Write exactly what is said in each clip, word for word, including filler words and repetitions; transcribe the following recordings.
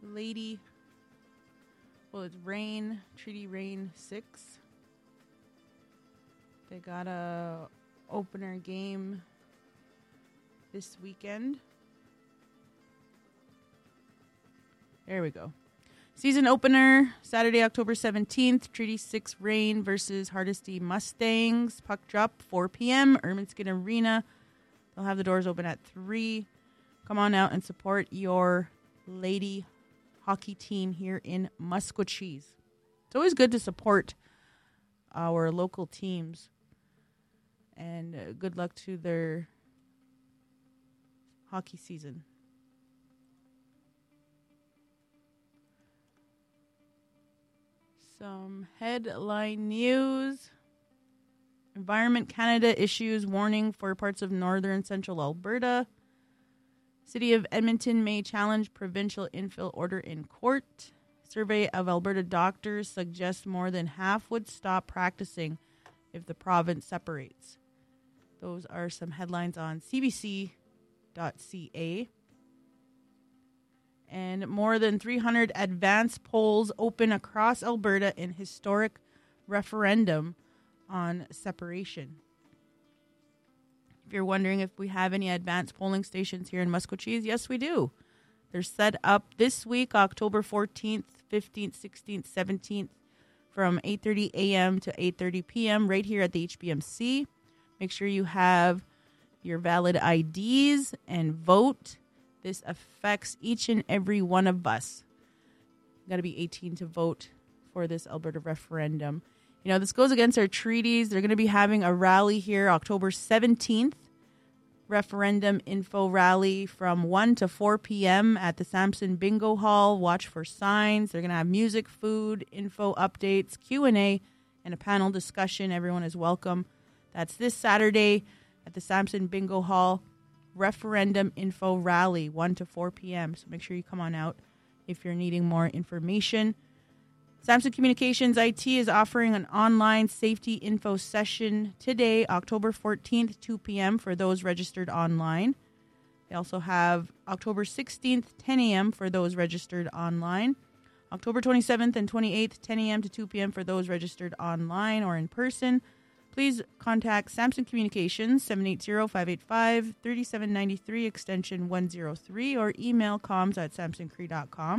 Lady, well, it's Rain, Treaty Rain six. They got a opener game this weekend. There we go. Season opener, Saturday, October seventeenth, Treaty six Rain versus Hardesty Mustangs. Puck drop, four p.m., Ermineskin Arena. They'll have the doors open at three. Come on out and support your lady hockey team here in Maskwacis. It's always good to support our local teams. And uh, good luck to their hockey season. Some headline news. Environment Canada issues warning for parts of northern central Alberta. City of Edmonton may challenge provincial infill order in court. Survey of Alberta doctors suggests more than half would stop practicing if the province separates. Those are some headlines on c b c dot c a. And more than three hundred advance polls open across Alberta in historic referendum on separation. If you're wondering if we have any advanced polling stations here in Maskwacis, yes, we do. They're set up this week, October fourteenth, fifteenth, sixteenth, seventeenth, from eight thirty a.m. to eight thirty p.m. right here at the H B M C. Make sure you have your valid I Ds and vote. This affects each and every one of us. You got to be eighteen to vote for this Alberta referendum. You know, this goes against our treaties. They're going to be having a rally here October seventeenth. Referendum info rally from one to four p.m. at the Samson Bingo Hall. Watch for signs. They're going to have music, food, info updates, Q and A, and a panel discussion. Everyone is welcome. That's this Saturday at the Samson Bingo Hall. Referendum info rally, one to four p.m. So make sure you come on out if you're needing more information. Samson Communications I T is offering an online safety info session today, October fourteenth, two p.m. for those registered online. They also have October sixteenth, ten a.m. for those registered online. October twenty-seventh and twenty-eighth, ten a.m. to two p.m. for those registered online or in person. Please contact Samson Communications, seven eight zero, five eight five, three seven nine three, extension one oh three, or email comms at samson cree dot com.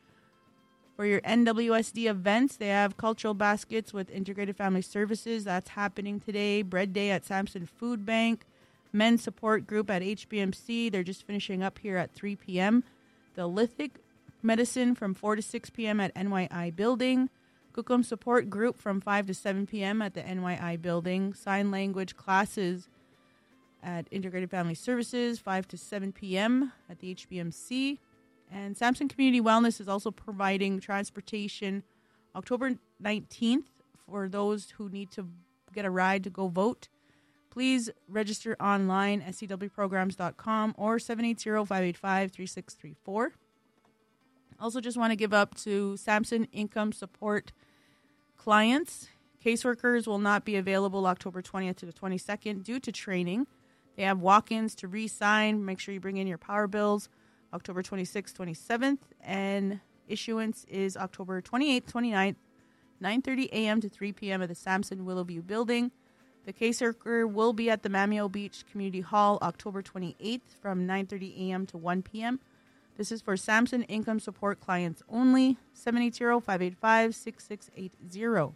For your N W S D events, they have cultural baskets with Integrated Family Services. That's happening today. Bread Day at Samson Food Bank. Men's Support Group at H B M C. They're just finishing up here at three p.m. The Lithic Medicine from four to six p.m. at N Y I Building. Kukum Support Group from five to seven p.m. at the N Y I Building. Sign Language Classes at Integrated Family Services, five to seven p.m. at the H B M C. And Samson Community Wellness is also providing transportation October nineteenth for those who need to get a ride to go vote. Please register online at c w programs dot com or seven eight zero, five eight five, three six three four. Also just want to give up to Samson Income Support clients. Caseworkers will not be available October twentieth to the twenty-second due to training. They have walk-ins to re-sign. Make sure you bring in your power bills. October twenty-sixth, twenty-seventh, and issuance is October twenty-eighth, twenty-ninth, nine thirty a.m. to three p.m. at the Samson Willowview Building. The caseworker will be at the Mamio Beach Community Hall October twenty-eighth from nine thirty a.m. to one p.m. This is for Samson Income Support clients only, seven eight zero, five eight five, six six eight zero.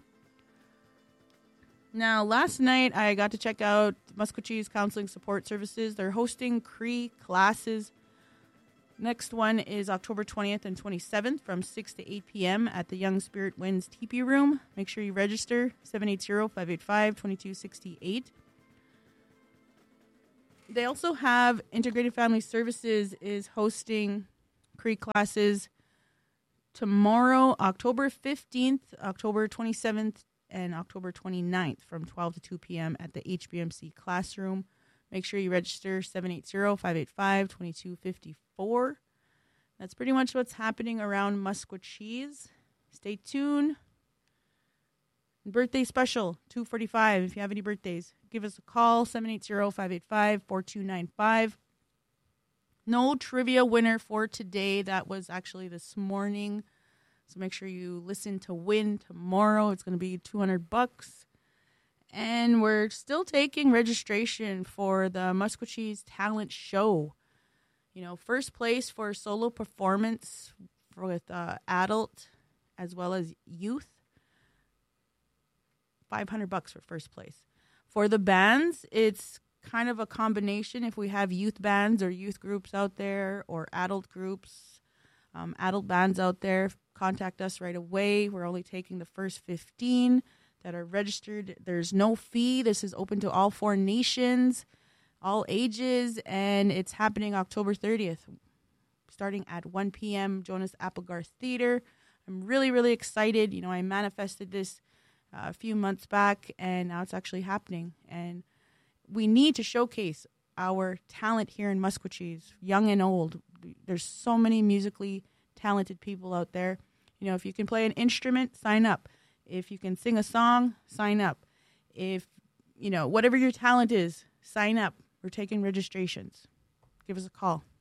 Now, last night I got to check out Maskwacis Counseling Support Services. They're hosting Cree classes. Next one is October twentieth and twenty-seventh from six to eight p.m. at the Young Spirit Winds Teepee Room. Make sure you register, seven eight zero, five eight five, two two six eight. They also have Integrated Family Services is hosting Cree classes tomorrow, October fifteenth, October twenty-seventh, and October twenty-ninth from twelve to two p.m. at the H B M C classroom. Make sure you register, seven eight zero, five eight five, two two five four. That's pretty much what's happening around Maskwacis. Stay tuned. Birthday special, two forty-five. If you have any birthdays, give us a call, seven eight zero, five eight five, four two nine five. No trivia winner for today. That was actually this morning. So make sure you listen to win tomorrow. It's going to be two hundred bucks. And we're still taking registration for the Musquecheese Talent Show. You know, first place for solo performance with uh, adult as well as youth. five hundred bucks for first place. For the bands, it's kind of a combination. If we have youth bands or youth groups out there or adult groups, um, adult bands out there, contact us right away. We're only taking the first fifteen that are registered. There's no fee. This is open to all four nations, all ages, and it's happening October thirtieth, starting at one p.m. Jonas Applegarth Theater. I'm really, really excited. You know, I manifested this uh, a few months back, and now it's actually happening. And we need to showcase our talent here in Musquecheese, young and old. There's so many musically talented people out there. You know, if you can play an instrument, sign up. If you can sing a song, sign up. If, you know, whatever your talent is, sign up. We're taking registrations. Give us a call.